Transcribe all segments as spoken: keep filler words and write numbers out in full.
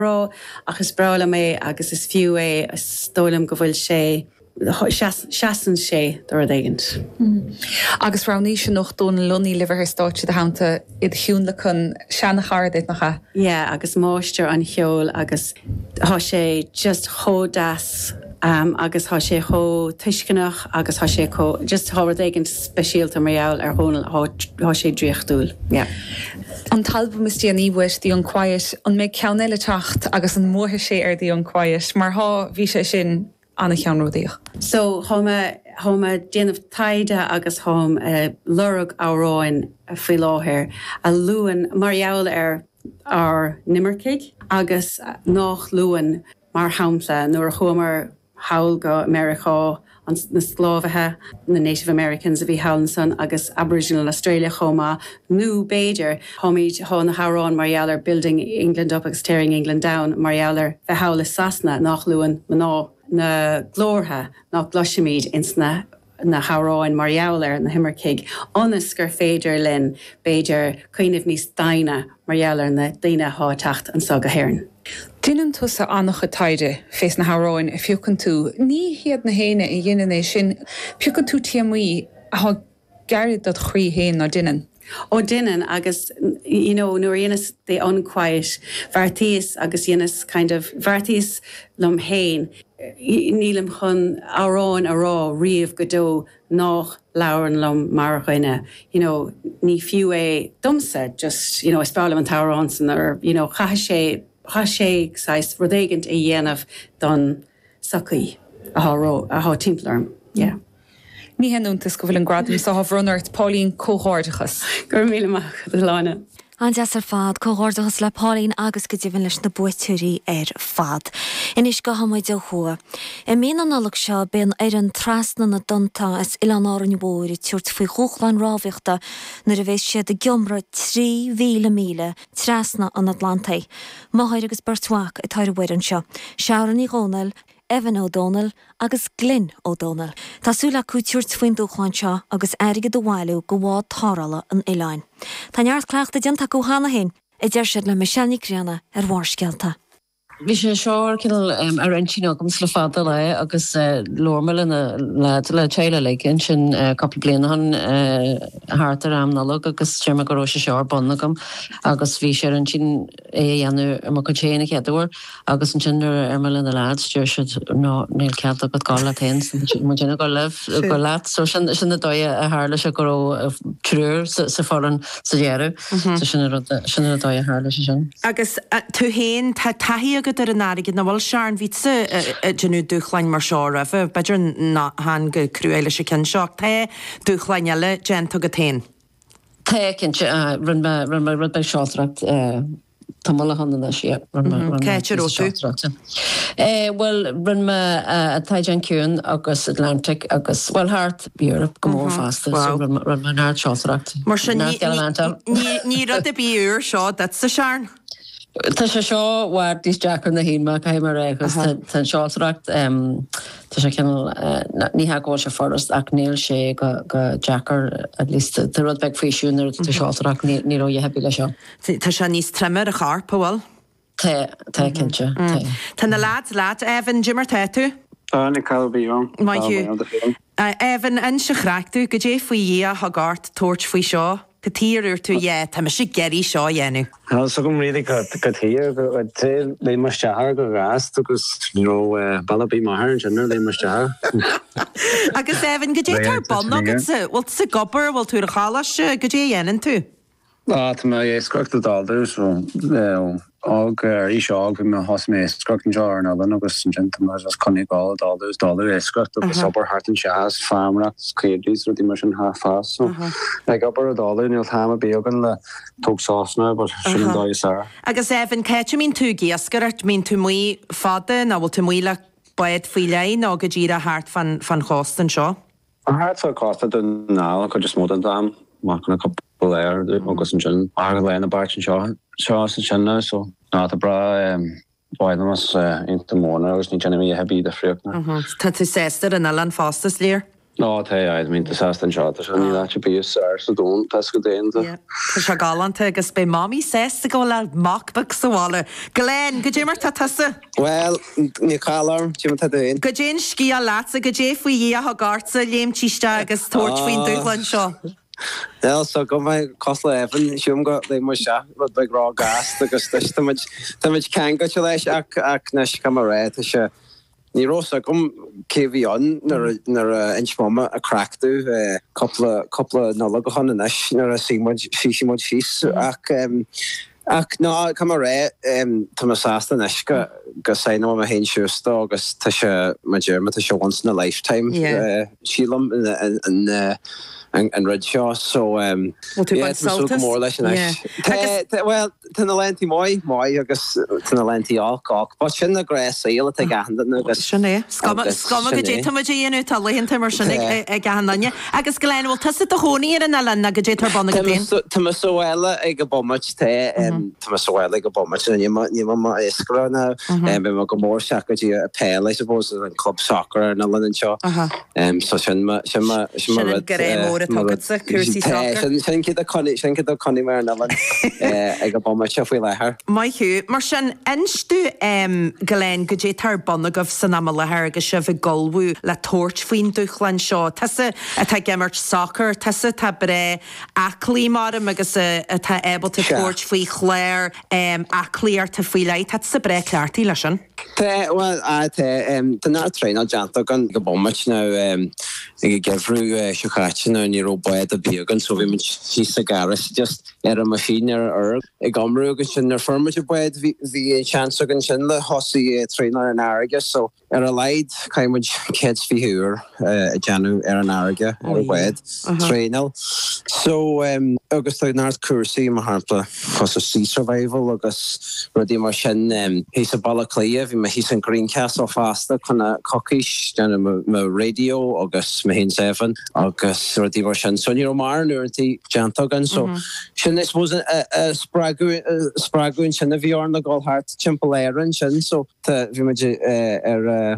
rá agus brala mé agus is fiú é stólam go bhfuil sé seaan sé do agant. Agus rání sin noch dún luní liver státe de hananta iad hiúnla chun seanna cháirdéit nach. Yeah, agus máistear an cheol agus há sé just hódas um, agus há sé hó tuiscinach agus há sé có just há agant speisialta marall ar hónal há sé dríochtúil. Yeah. An talbum is tíana íhuiis dí an quiet an méid ceanile tacht agus an mórthe sé ar dí an quiet, mar há bhí sé sin anna cheanródaíoch. So thoma thoma déanamh taide agus thom uh, lurug áráin faoi láthair a luúan marall ar ar nimmercaig agus nach luúan mar hampla nuair a chumar hawl go America an na Slávathe na Native Americans a bhí howlan son agus Aboriginal Australia chomá nu Beidir homid há na Harán marall ar building England up agus tearing England down marall ar bheit howla Sasna nach luúan maná na glórtha nach gloisiimiid ins na na Haráin marall na himmercaig onas gur féidir linn Beidir cuiineh níos daine marall na daine há tacht an saga héireann. Dunan tusa annach a taide fés na Haráin a fiúcan tú ní hiad na héine i dhéine sin fiúcan tú tíamí a há gerid dat chrí héin na dunan. O dinan agus, you know, nuair dhéanas they unquiet bhartíos agus dhéanas kind of bhartíos lom héin nílam chun áráin a rá riamh go dó nach lauran lom mar chuine. You know, ní fiú é dumsa just, you know, spálam an táránsan or, you know, cha sé cha sé sais rudéigent é dhéanamh don sacaí a há ró a há timplarm. Yeah. Ní henúntas go bhfuil an gradam sa ha bhrunart Pauline cóháirdachas. Gur míle amach do lána. An deas ar fad cóháirdachas le Pauline agus go dtíobhann leis na buaitiúirí ar fad. Inis go hamáid de chua. I mí an nolach seo ben ar an trasna na donta is ilan áran bóir i túirt faoi chóchlan rábhíochta nar a bheith siad a giomra trí mhíle míle trasna an Atlantaí. Máthir agus Bartwach a tair bhair an seo. Searan í Ghónal, Evan O'Donnell agus Glyn O'Donnell. Tásúla cútúirt faoin dúchláin seo agus airige do bhhailú go bhád tárala an Ileáin. Tá neart cleachta dianta go hána hen i d deir siad le Michelle Nicreana ar bhharscealta. Bhí sé seoir cinnal ar antíine agam le fada le agus lormal le le teile le gin sin couple blianahan háart ar amnalog agus teirrma go sé seoir bonnagam agus bhí sé an sin é dhéanú ar mar go chéna cheadúir agus an sin ar mar lena lád stúir siad nó níl cead agad gála tain mu déna go leh go leat so sin na dóide a hála se go trúr sa fóran sa dhéarú sin na dóide a hála se sin. Agus tú héin tá taí agad ar an áige na bhil seán vísa genú dúchlein mar seo raheh, beidir han go cruúile se cin seach ta dúchlein eile gent agad tain. Ta cinse run run rud bei seátracht tamala hanna sé Céitir ó tú? Well run me a Taijan Ciún agus Atlantic agus well Heart Europe go mór fasta run me náir seátracht. Mar sin ní rud a bíúr seo dat sa seán? Tá sé seo bhhar dís Jackar na híma caiimar agus tan seátracht tá sé cinnal ní hagóil se forras ach níl sé go Jackar at least tá rud beag faoisiúnar tá seátracht ní ró hebí le seo. Tá sé níos treimar a charpa bhil? Tá tá cinse. Tá na lád lád Evan Jimmer tá tú? Tá na calbí an. Maithú. Evan an se chreachtú go dé faoi dhé a gart tóirt faoi seo. Go tíúir tú é, tá sé geirí seo dhéanú. Tá so gom riad go tíir go té le mar tear go gas agus ballabí mar sinnar le mar tear. Agus Evan go dé tar bon agus bhil sa gobar bhil tú a chalas go dé dhéanaan tú? Tá tá mé é scrocht dáidir so ág í seág bhí me has mé scrochtan seáir an Allan agus an genta mar as connig gáil dáidir dáidir é scrocht agus obair hart an seas famreacht céadrís rudí mar sin há fás so ag obair a dáidir níl táim a bégan le tóg sásna bar sin an dáid sara. Agus Evan céite mín tú giascart mín tú muí fada ná bhfuil tú muí le baid faoi lein ná go ddíra hart fan chóstan seo? An hart fa costa dun ná chu just mód an dam má chuna léir agus an sin ar le na bar seo seo san sinna so ná a bra baidamas inta móna agus ní teanna mí hebí de friúna. Tá tú séster an Allan fástas léir? No, te I mean the sast and shot so ni that be sir so don't tas go den. Tá se galanta agus be mamí sésta go le macbach sála. Glenn, go dé mar tá tasa? Well, ní calar, tí tá den. Go dé cí a lása go dé faoi a garsa léim tíiste agus tóirt faoin dúlan seo. Well, so go mai cosla Evan, siúm go le mar se rud be rá gas agus tuis tamid can go leis ach ach nes camaré tá se ní rosa gom céhí an nar inch mama a crackú couple couple nála go honna nes nar a símod sísimod fís ach ach ná camaré tá sásta nes go go sain a hen siústa agus tá se ma germa tá se once in a lifetime sílam in and red shaw so um yeah more or less well tan lenti moi moi agus tan lenti alcock but sin na grass ile te gahan agus sinné skama skama go jeta ma jenu tal hin timmer sinné e gahanne agus Glenn will tas it the honi in ala na go jeta bon go den tam so ela e go bomach te um tam so ela go bomach ni ma ni ma iskra na um be go more shackety a pale I suppose in club soccer and London shaw um so sin ma sin ma sin ma sin kid a conny sin kid a conny mar na ag go bomma sefuil le haar. Mai hiú mar sin instú um, Glenn go dé tar bonnagah san am le haar agus sibh golbú le toirt faoin dúchlan seo. Tasa a tá gemmart soccer, tasa tá bre aclí marm agus a tá able to toirt faoi chléir um, aclíar tá faoi leit, tá sa bre clartí lei sin. Te, well, a te, um, tá ná trein a janta gan go bommat now um, ag gefrú uh, siochatsin a ní roboid a bíogan so vi man sí sa garas just er a machine ar ar ag amrú agus sin ar firma a boid vi chance gan sin le hosi trein ar an aige so er a leid caiimid kids fi huúr a janu ar an aige ar a boid treinal so um, agus tá náart cuasaí ma hapla fos a sea survival agus rudí mar sin um, hís a balla clia vi ma hís an Greencastle fasta chuna cockis dana ma radio agus ma hen seven agus rudí mar sin so ní mar nuirtí jantagan so sin is was a spragu spragun sin a bhí na gáilhart timpplaéan sin so tá vi ma ar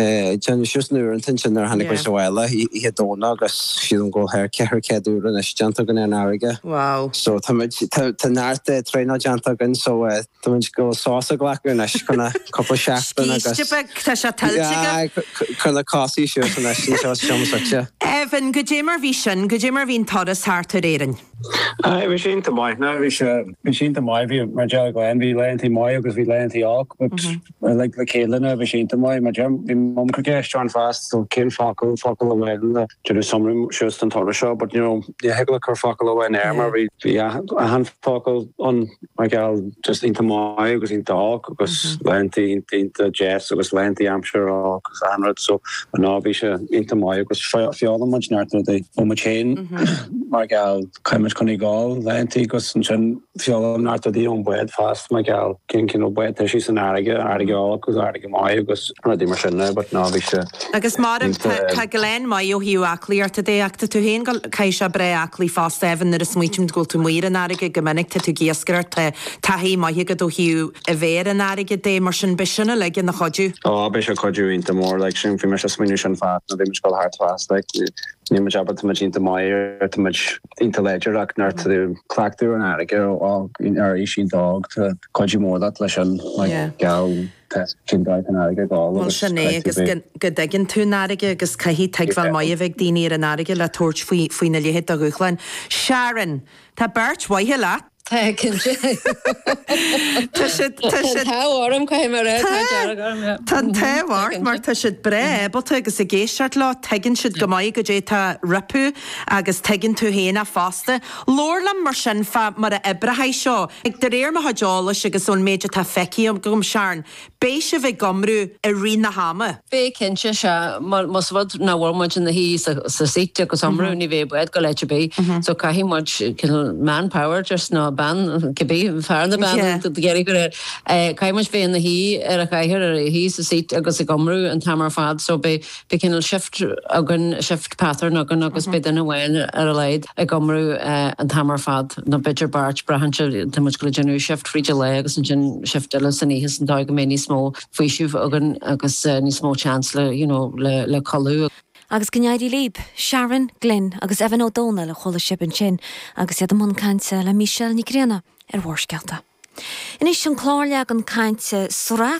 Janus nuair an tin ar hannig gohile í dóna agus siad an ggóthir cethir ceadú an is jantagan ar aige. Wow. So tá náirte trein jantagan so tá go sása ghlaún is chuna coppla seachtain agus tá se taltige chuna cáí siú san seo seomsaite. Evan go dé mar bhí sin go dé mar bhín todas háart éan. bhí sin tá mai na bhí bhí sin mai bhí mar deag go bhí leintí mai agus bhí leintí ach le le chélanna bhí sin mai mar Mum could get John fast, so Ken Fockle, Fockle away, to do some shows and Torah show, but you know, the heckler car Fockle away in Erma, we, we, a hand Fockle on my gal just into my, because in dog, because Lanty, into Jess, because Lanty, I'm sure, or because Anrad, so, and now we should into my, because Fiona much narrative, they, on my chain, my gal, kind of conny gall, Lanty, because and Fiona narrative, the own bed fast, my gal, King, you know, bed, she's an Ariga, Ariga, because Ariga, my, because I'm not machine. But ná bhí sé. Agus mar tá Glenn mai ó hiú aclíarta dé achta tú héin caiise bre aclí fás seven ar a smuitiúm go tú muir an aige gomininic tá tú giascar tá taí mai go hiú a bhéir an aige dé mar sin bisina le gin na chodú. Ó be se chodú inta mór le sin fi me se smuú sin fat na d go hart fast le ní me jobbat me inta maiir tá me inta leidir ach nar tú clachtú an aige ó ar í sin dog tá chodú mór dat lei sin gal sinné agus go daginn tú náige agus caihí teagháil mai a bheith daine ar an aige le toirt faoin na léhéad a gúchlein. Sharon, tá beirt waithe leat? Tá cinse. Tá si táhharm caiimar Tá táhhart mar tá siad bre balta agus a géisiart le tegann siad go maiid go dé tá ripú agus tegann tú héna fásta. Lórlam mar sin fa mar a ibrethaid seo ag de réir mar hadálas agus ón méide tá feici am gom Sharon. Béis se bheith gomrú a ri na hama. Bé cinse se mas bhd na bhharmuid in na hí sa síte agus amrú ní bhéh buid go leite bé, so caihí muid manpower just ná ban cebí fear na ban géir go caiimiid fé na hí ar a caiithir ar hí sa sít agus i gomrú an tamar fad so be be cinnal shift agan shift pattern agan agus be den bhhain ar a leid a gomrú an tamar fad na bidr bart brahanse tá muid go genú shift fríide le agus an gin shift eile san íhis an dáig go mé ní smó faoisiúh agan agus ní smó chance le you know le le choú. agus gnéirí líb, Sharon, Glynn agus Evan O'Donnell a chola sibin sin agus iad am cainte le Michelle Nicréna ar bhórscealta. Inis an chláirleag an cainte Sorá